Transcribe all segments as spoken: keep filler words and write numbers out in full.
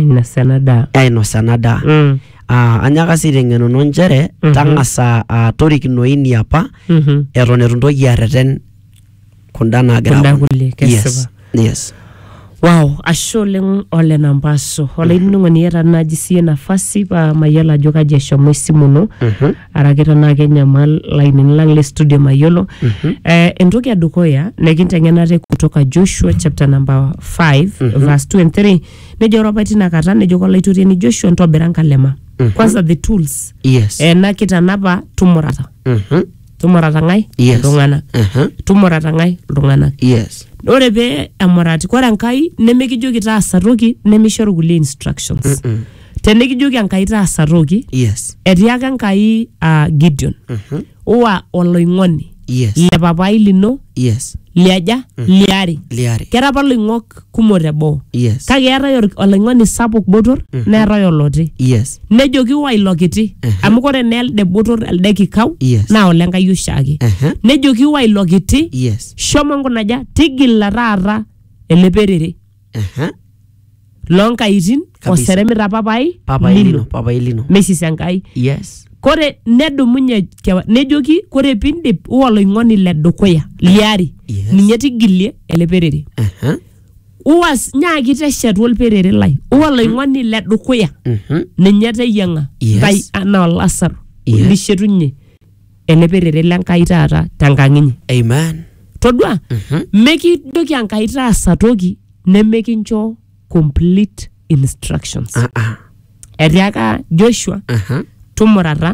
ainosa ena daa ainosa ena daa mm. Uh, anyaka si teng'enono njere mm -hmm. tang'asa uh, torikinoini apa mm -hmm. eton etu ntoki arreten kunda nagira kunda kulie kesipa yes yes wow ashe oleng Ole Nambaso ole ining'oni yeta naji siye nafasi pa mayiolo ajo kaji eshomo esimu ino mhm arake tana kenyamal lainini lang le studio mayiolo mhm eh entoki edukuya nekinteng'enate kutoka Joshua chapter number five Mhm. verse two and three nejo robaiti nakata nejo kolaiturieni Joshua ntobira nkalema Mhm. kwanza the tools yes eh nakitanapa tumurata mhm tumurata ngai Yes. iltung'anak mhm tumurata ngai iltung'anak yes ore pe amurati kore enkai nemekijoki taasa toki nemishoru kulie instructions mhm tenekijoki enkai taasa toki yes etiaka enkai uh, Gideon mhm uwa oloing'oni yes le papai lino yes liaja liare liare kera apa loing'ok kumok teboo yes kake eetai or- oloing'oni sapuk botor neetai oloti yes nejoki wa ilo kiti Mhm. amu kore naa elde botor elde kikau Yes. naa ole enkai oshiake mhm nejoki wa ilo kiti yes shomo nkunaja tigila taata ele perere mhm loonkaitin Kabisa. oseremita papai papa ilino papa ilino mesis enkai yes kore nedumunye kewa nejoki kore pindip uwa oloing'oni le dukuya liari Yes. ninye tigilie ele perere mhm uwa s- nyaaki teshetu olperere lai uwa oloing'oni le dukuya mhm ninye teyiang'a Yes. nkai anaa olasaro Yes. lishetunye ele perere lenkai taata tenkang' inyi amen todua mhm mekijoki enkai taasa toki nemekincho complete instructions ah ah etiaka Joshua mhm tumurata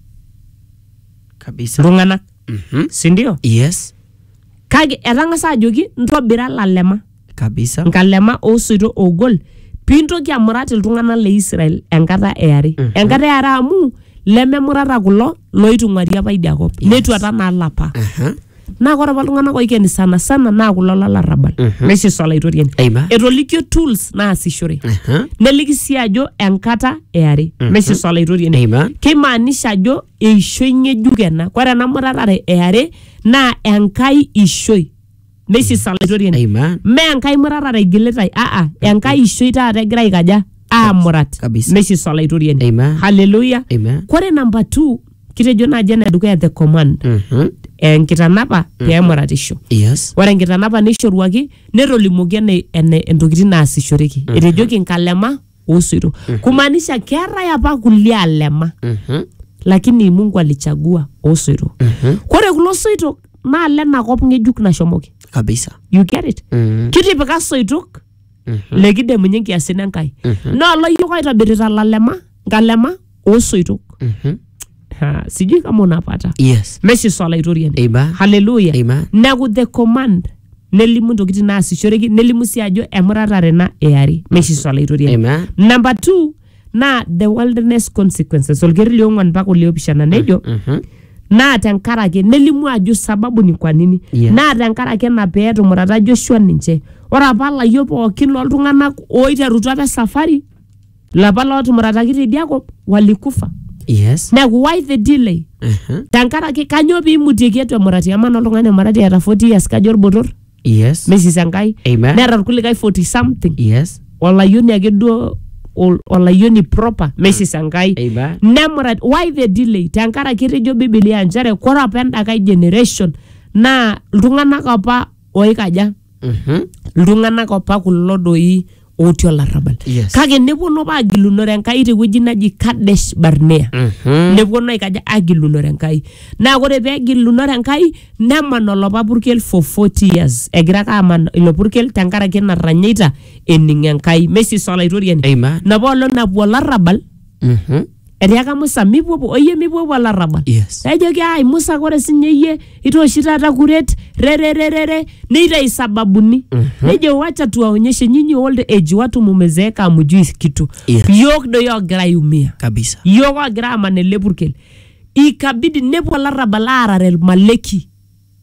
kabisa iltung'anak mhm sindio yes kake etang'asa ajoki ntobira lalema kabisa nkalema osoito ogol pintoki amurat iltung'anak le Israel enkata eare Mhm. enkata eare amu lememurata kulo loitung'ari apa idia kop Yes. netuata naalapa mhm naa kore apa iltung'anak oikeni sana sana naa kulo lolarrabal Mhm. mesiso olaitoriani amen etolikio tools naasishore mhm neliki sii ajo enkata eare Mhm. mesiso olaitoriani amen keimaanisha ajo eishoi ng'ejuk ena kore ena muratare eare naa enkai ishoi mesisa olaitoriani amen mee enkai muratare igilitai aa enkai ishoi taata egira aikaja aamurat Kabisa. mesisa olaitoriani Amen. haleluya amen kore namba two kitejo naaji enedukuya the command mhm enkitanapa peemuratisho yes ore enkitanapa neishoruaki netolimuoki ene ene entokitin naasishoreki etejoki nkalema osoito kumaanisha keetai apa kulie alema mhm lakini Mungu alichagua osoito mhm kore kulo soitok naa lenakop ng'ejuk nashomoki kabisa you get it mhm kitipika soitok mhm lekidemunye nkiasin enkai Mhm. naa loyiok aitobirita lalema nkalema osoitok mhm Ha, sijui kama unapata yes mesiso olaitoriani amen haleluya amen neeku the command nelimu ntokitin naasishoreki nelimu sii ajo emuratare na eari mesiso olaitoriani amen number two naa the wilderness consequences olkeri liong'uan mpaka oliopishana nejo mhm naa tenkaraki nelimu ajo sababu ni kwa nini Yes. naa tenkaraki ena peetumurata Joshua ninche ore apa layiok pookin loltung'anak oiterutua apa safari lapa lootumurataki tidia kop walikufa yes neeku why the delay mhm tenkaraki kanyoo piimutieki etu emurati aman oltung'ani emurati eeta forty years kajo orbotor yes mesis enkai amen neeta irkulikae forty something yes olayioni ake duo ol- olayioni proper mesis enkai amen nemurat why the delay tenkaraki etejo Biblia nchere kore apa endakae generation naa iltung'anak apa oikaja mhm iltung'anak apa kulo doi otii olarrabal Yes. kake neponu apa agilunore enkai tewueji naji Kadesh Barnea mhm neponu aikaja agilunore enkai naa kore peegilunore enkai neman olopa purkel for forty years egira ake aman ilo purkel tenkaraki natanyaita ening enkai mesis olaitoriani amen napa olong napuo olarrabal mhm etiaka Musa mipuopuo oyie mipuopuo olarrabal yes ejoki ai Musa kore sinye iyie itooshi taata kuret rerererere neitai sababuni nejo wacha tuwaonyeshe nyinyi old age watu mumezeeka amujui kitu Yes. yok doi ogira aiumia kabisa yok ogira aman ele purkel ikabidi nepuo olarrabal aarare irmaleki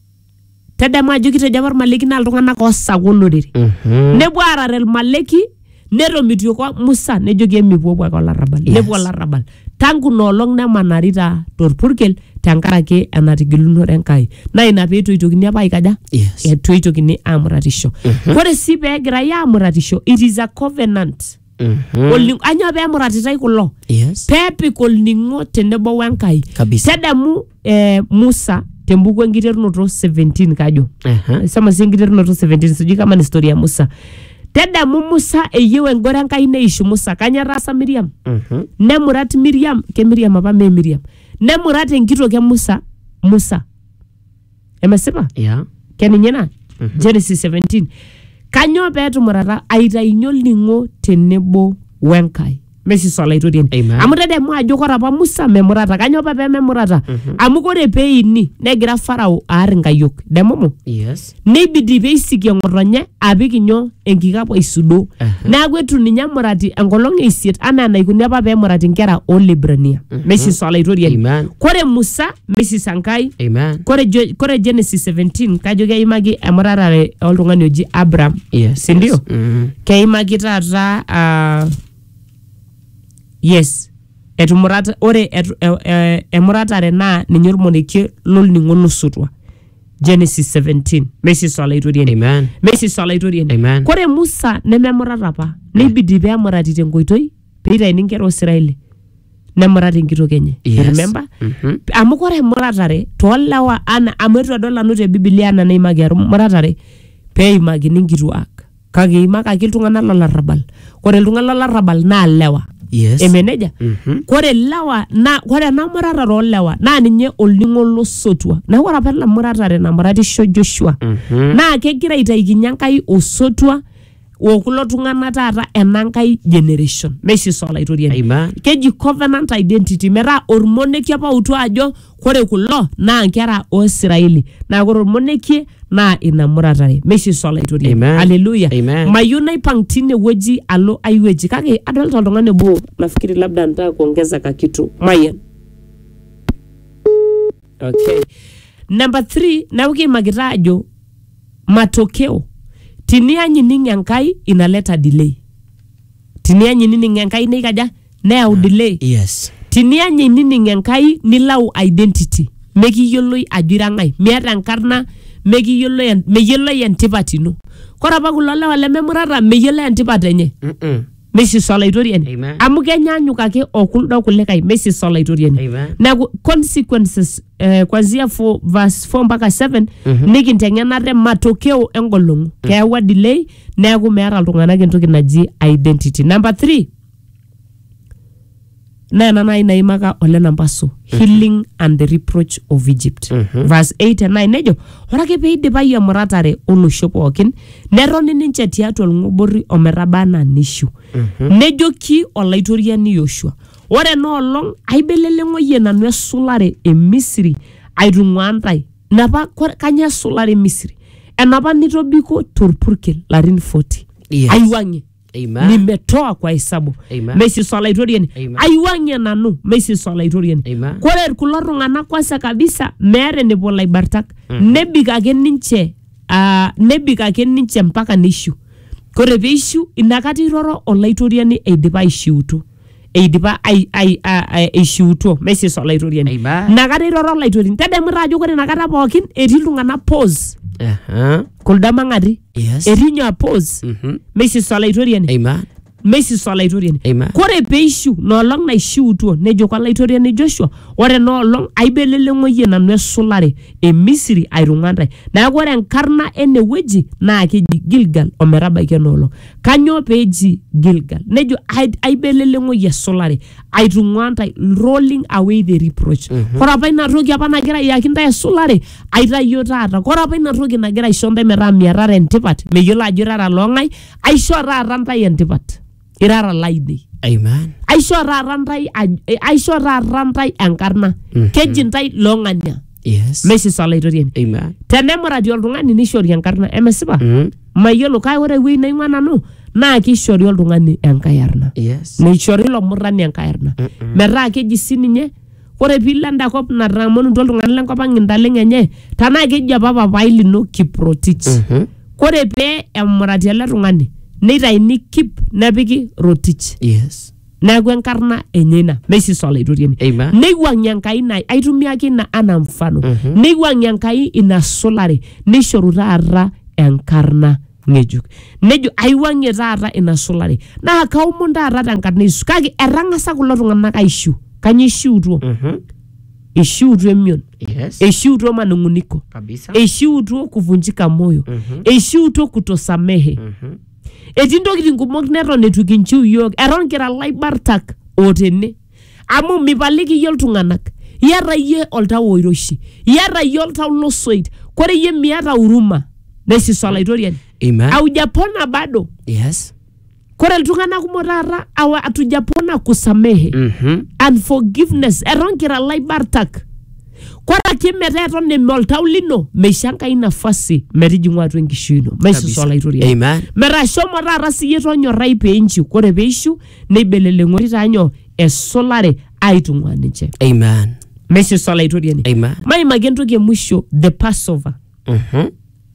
tedema ajo kitejo apa irmaleki naa iltung'anak osaku olorere mhm nepuo aarare irmaleki netomitioko Musa nejoki emipuopuo ake olarrabal Yes. nepuo olarrabal tangu noolong nemanarita torpurkel tenkaraki enatigilunore enkai naa ina peetoitokini apa aikaja yes etoitokini amuratisho Mhm. kore sii peegirai amuratisho it is a covenant Mhm. Olningo anya pee emuratitai kulo. Yes. Peepik olningo tenebo wenkai. Kabisa. Tadamu eh, Musa tembuku enkiterunoto seventeen kajo. Aha. Sema si enkiterunoto seventeen sijui kama ni story ya Musa. Tadamu Musa eyieu engoro enkai neishu Musa kanya taasa Miriam. Mhm. Nemurat Miriam ke Miriam apa me Miriam. Nemurat enkitok e Musa Musa. Emesipa? Yeah. Keninye na? Mhm. Genesis seventeen. Kanyo peetumurata aitainyo olningo tenebo wenkai. Mesi solaitorian. Amen. Amu tadamu ajo kore apa Musa memurata. Kanyo pa pee memurata? Mhm. Amu kore peini negira Farao aar inkayiok. Demomo? Yes. Neibidi peisikie ng'otonye apik inyo enkikapu aisudoo. Aha. Neaku etu ninye emurati enkolong eisiet anaa enaikuni apa peemurati nkera Olebrania. Mesi solaitorian. Amen. Kore Musa mesi sankai. Amen. Kore, jo, kore Genesis seventeen kajo keimaki emuratare oltung'ani oji Abraham. Yes. Sindio? Yes. Mhm. Keimaki taata uh, yes etumurata ore etu, e, e, emuratare naa ninye ormonekie lolningo losotua. Genesis seventeen mesi solaitorian. Amen. Mesi solaitorian. Amen. Kore Musa nememurata apa neibidi peemurati tenkoitoi peitaini nkera Israeli nemurati enkitok enye. Yes. Remember? Mhm. Amu kore emuratare toolewa ana amu etu adol nanu te Biblia ana neimaki emuratare peimakini nkituak kake eimakaki iltung'anak lolarrabal. Kore iltung'anak lolarrabal naa lewa. Yes. Emeneja? Mhm. Kore lewa na kore ena muratare olewa naa ninye olningo losotua. Na kore apa ena muratare namuratisho Joshua Mhm. naa kegira aitaikinye Enkai osotua okulo tung'anak taata enankai generation. Mesi solaitorian. Amen. Keji covenant identity metaa ormonekie apa utu ajo kore kulo naa nkera o Israeli naa kore ormonekie naa ina muratare. Mesi solaitorian. Amen. Hallelujah. Amen. Mayieu naipang tine wueji alo ai wueji kake adolta oltung'ani obo nafikiri labda nataka kuongeza kakitu. Mayen. Okay. Number three, na ukiimakita ajo matokeo tinianyining Enkai inaleta delay. Tinianyining Enkai neikaja neyau delay. Yes. Tinianyining Enkai nilau identity. Mekiyioloi ajo ira ng'ai. Miata enkarna mekiyioloi meyioloi entipat ino. Kore apa kulo lewa lememurata meyioloi entipat enye. Mhm. Mesi solaitorian. Amen. Amu kenyanyuk ake okuldo kulikae mesi solaitorian. Amen. Na consequences eh, kwanzia for verse four mpaka seven Mhm. nikinteng'enate matokeo engolong'u. Keyaua delay neeku meeta iltung'anak entoki naji identity. Number three. Na ena nai naimaka ole nambaso. Healing and the reproach of Egypt. Mhm. Verse eight and nine nejo ore ake peidipai emuratare olosho pookin netoni ninche tiatua olng'obori ometaba anaa nishiu. Mhm. Nejoki olaitoriani Yoshua ore enoolong aibeleleng'oyie nanu esulare e Misri aitung'ua ntai napa kanya esulare Misri enapa nitobiko torpurkel larin forty. Yes. Aiwang'ie. Amen. Nimetoa kwa hesabu. Amen. Mesi solaitorian. Amen. Aiwang'ie nanu mesi solaitorian. Amen. Kore kulo tung'anak kwanza kabisa meeta enepuo laibartak. Mm. Nebik ake ninche uh, nebik ake ninche mpaka nishu. Kore peishu inakata iroro olaitoriani eidipa aishiuto. Eidipa ai ai aishiuto mesi solaitorian. Amen. Nakata iroro olaitoriani. Tadamu ajo kore nakata pookin etii iltung'anak pause. Aha. Kulda mang'ati. Yes. Etii nyoo pause. Mhm. Mesi solaitoriani. Amen. Mesi solaitoriani. Amen. Kore peishu noolong naishiutuo nejo kolaitoriani Joshua ore noolong aibeleleng'oyie nanu esulare e Misri aitung'ua ntai. Neeku ore enkarna enewueji naa keji Gilgal ometabaiki enoolong. Kanyoo peeji Gilgal? Nejo aibeleleng'oyie esulare aitung'ua ntai rolling away the reproach. Mm-hmm. Kore apa ina toki apa nagira ayaki ntai esulare aitayio taata. Kore apa ina toki nagira aisho ntai metaa miarara entipat meyiolo ajo irara loong'ai aisho taata ntai entipat. Irara laini. Amen. Aisho taata ntai aisho taata ntai enkarna. Mhm. Keji ntai loong'ania. Yes. Mesi solaitoriani. Amen. Tenemurati oltung'ani nishori enkarna emesipa. Mhm. Mayiolo kake ore ewueji naing'ua nanu naa kishori oltung'ani enkai arna. Yes. Neishori ilo murrani enkai arna. Mhm. Metaa keji sininye ore piilo enda kop nataamonutuo iltung'anak lenkop ang' intaleng' enye tanaa keji apa papai lino Kiprotich. Mhm. Kore pee emurati ele tung'ani neitaini Kip nepiki Rotich. Yes. Neeku enkarna enye ina mesi solaitoriani. Amen. Neiwang'ie Enkai ina aitumiaki ina ana mfano. Mhm. Neiwang'ie Enkai ina sulare neishoru taata enkarna ngejuk nejo aiwangie taata ina sulare na kaomon taata tenkarna Yesu kake erangasa kulo tung'anak aishu kanyishuutuo Mhm. ishuutuo emion Yes. ishuutuo manunguniko Kabisa. ishuutuo kuvunjika moyo Mhm. ishuutuo kutosamehe Mhm. etii ntokitin kumok neton etu kinchiu yiok eton kira laibartak otene amu mipaliki yie iltung'anak iyata yie oltau oiroshi iyata yie oltau losoit kore yie miata huruma nesiso olaitoriani Amen. aujapona bado Yes. kore iltung'anak kumok taata awa atujapona kusamehe Mhm. unforgiveness eton kira laibartak kore ake metaa eton eme oltau lino meisho Enkai nafasi metijing'u atua enkishui ino maisiso olaitoriani Amen. metaa shomo taata siyie tonyorrai peishiu kore peishiu neibeleleng'ori taanyo esulare aitung'ua ninche Amen. maisiso olaitoriani Amen. maimaki entoki emwisho the Passover Mhm.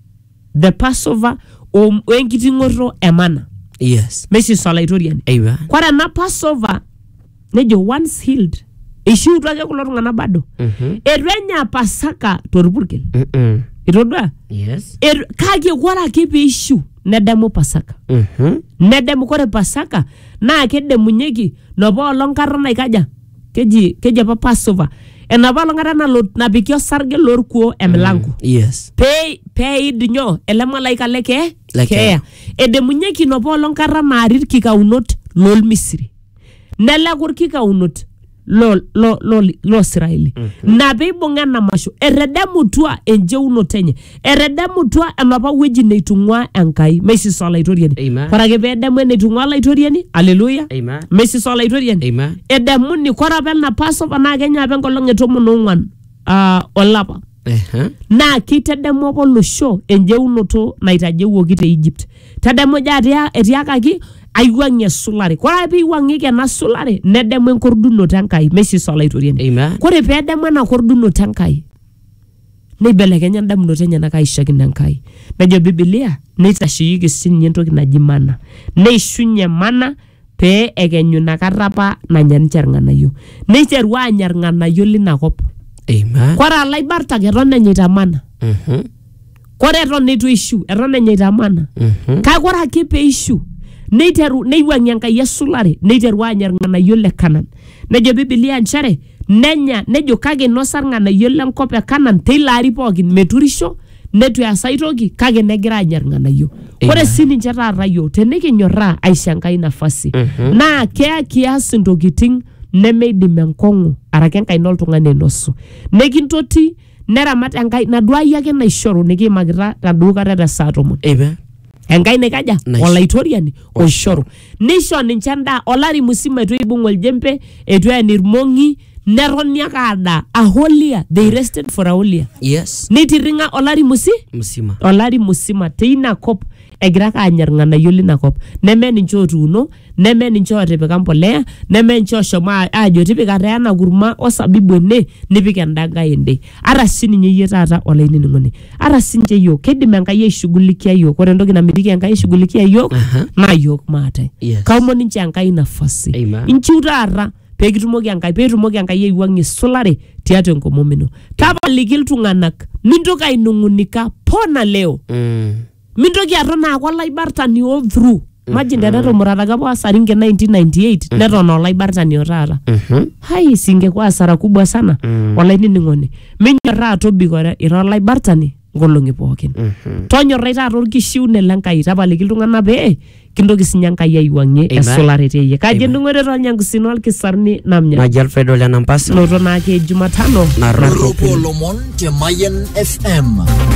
the Passover o- wenkiting'oto emana Yes. maisiso olaitoriani Amen. kore ena Passover nejo once healed ishiutua ake kulo tung'anak bado Mhm. etu enya Pasaka torpurkel Mhm. itodua Yes. Etu- kake kore ake peishiu nedemu Pasaka Mhm. nedemu kore Pasaka naa kedemunyeki nopa olong kata naikaja keji keji apa Passover enapa olong kata nalo napiki osarge lorkuo emilango Yes. pee peid nyoo ele malaika le kee Le keeya edemunyeki nopa olong kata naari irkikaunot lolmisiri neleku irkikaunot lo lo lo lo Israeli na peibung'a ena masho eredemutua enjeunoto enye eredemutua enapa wueji neitung'ua Enkai maisiso olaitoriani Amen. kore ake peedemu eneitung'ua olaitoriani haleluya Amen. maisiso olaitoriani Amen. edemuni kore apa ena Passover naa kenya apa enkolong e tomon oong'uan ah, olapa Uh-huh. naa kitedemu apa olosho enjeunoto naitajeuoki te Egypt tedemu ja atia etiakaki aiwang'ie sulare kore ake peiwang'ieki ena sulare nedemu enkordunoto Enkai maisiso olaitoriani Amen. kore peedemu ena kordunoto Enkai neibelekenya endamunoto enyenak aishakino Enkai nejo Biblia neitasheyieki sininye entoki naji mana neishunye mana pee ekenyu inakata apa nanya ninche irng'anayio neiteru aanya irng'anayio linakop Amen. kore alaibartak eton enyeita mana Mhm. kore eton eitu ishiu eton enyeita mana Mhm. kake kore ake peishiu neiteru neiwang'ie Enkai esulare neiteru aanya irng'anayio le Kanan nejo Biblia nchere nenya nejo kake inosa irng'anayio lenkop e Kanan teilo ari pookin meturisho netu easa ai toki kake negira anya irng'anayio kore sininche taata yiok tenikinyorraa aisho Enkai nafasi Mhm. naa keya kias intokiting nemeidim enkong'u araki enkaina oltung'ani ainosu nekintoti neramat Enkai naduo ai ake naishoru nikiimakita taduo kata tesaa tomon Amen. Enkai naikaja Nice. olaitoriani oishoru nisho ninche endaa olari musima etu eibung oljembe etu een irmong'i netoni ake adaa aholia they rested for a whole year Yes. nitiring'a olari musi Msima. olari musima teina kop egira ake anya irng'anayio lina kop neme ninche otuuno neme ninche otipika mbolea neme ninche oshomo a- ajo tipika taa ena kurma osabibu ene nipik enda nkae ende ata sininye yie taata olainining'oni ata sinche yiok kidim Enkai aishughulikia yiok ore entoki namitiki Enkai aishughulikia yiok Aha. naa yiok maate Yes. kaomon ninche Enkai nafasi Amen. inchiu taata peekitumoki Enkai peetumoki Enkai aiwuang'ie sulare tiatua enkomom ino tapaliki iltung'anak mintoki ainung'unika pona leo Mm. mintoki aton aaku olaibartani all through imagine tenetumuraraki apa Saringe nineteen ninety-eight neton olaibartani otaata Mhm. hai singekuwa hasara kubwa sana Mm. olainining'oni minyorraa tobikore ira olaibartani nkolong'i pookin Mhm. tonyorrai taata orkishiune lenkai tapaliki iltung'anak pee kintoki sinye Enkai aiwuang'ie Amen. esulare teeyie kaji Amen. endung'ore toonyankusini olkisarni namnya Naji Alfredo Lenampasi. noto naake Jumatano Narok. Ropo Lomon te Mayen F M.